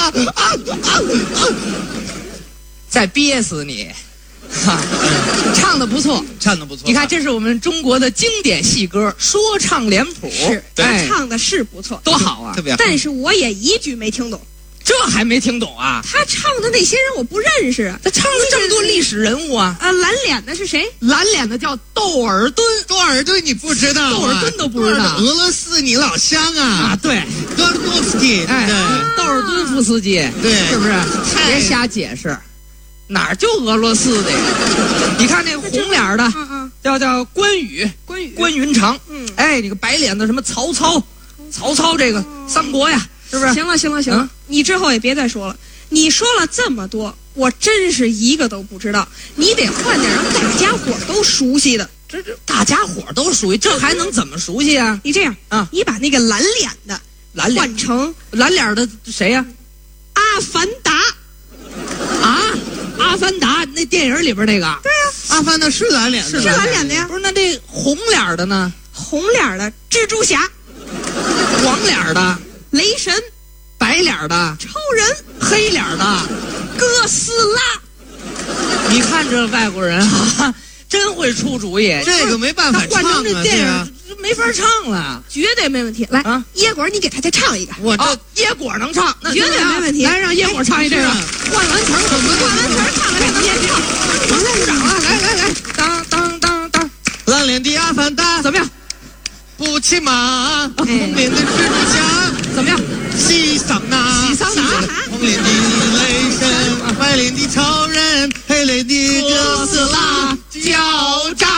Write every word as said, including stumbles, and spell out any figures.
再憋死你！哈，唱的不错， 唱的不错。 你看，这是我们中国的经典戏歌，说唱脸谱， 是，他唱的是不错， 多好啊！ 特别好。 但是我也一句没听懂。 这还没听懂啊？ 他唱的那些人我不认识啊。 他唱了这么多历史人物啊！ 啊，蓝脸的是谁？ 蓝脸的叫窦尔敦。 窦尔敦你不知道、啊？ 窦尔敦都不知道。 俄罗斯你老乡啊！ 啊，对， 多尔多夫斯基。 哎，窦尔敦夫斯基， 对， 是不是？别瞎解释。哪儿就俄罗斯的呀？你看那个红脸的， 嗯嗯， 叫叫关羽， 关羽， 关云长。 嗯， 哎，这个白脸的什么曹操，曹操这个三国呀，是不是？ 行了行了行了，嗯、你之后也别再说了。你说了这么多，我真是一个都不知道。你得换点让大家伙都熟悉的。 这这大家伙都熟悉，这还能怎么熟悉啊？ 你这样啊， 你把那个蓝脸的蓝脸换成蓝脸的谁呀、 啊？阿凡达啊。阿凡达那电影里边那个， 对呀、 啊，阿凡达是蓝脸的， 是蓝脸的呀。 不是，那这红脸的呢？ 红脸的蜘蛛侠， 黄脸的雷神， 白脸的超人， 黑脸的哥斯拉。 你看这外国人啊，真会出主意。 这个没办法唱啊， 换成这电影没法唱了， 绝对没问题。来， 啊， 椰果，你给他再唱一个。 我这、哦、椰果能唱，那绝对没问题。 来，让椰果唱一这个。换完词儿， 换完词儿唱了，让他先唱。 我入场了，来来来，当当当当， 蓝脸的阿凡达怎么样？ 不骑马，红脸的蜘蛛侠怎么样？ 洗桑拿， 洗桑拿。 红脸的雷神，白脸的超人，黑脸的哥斯拉， 交战。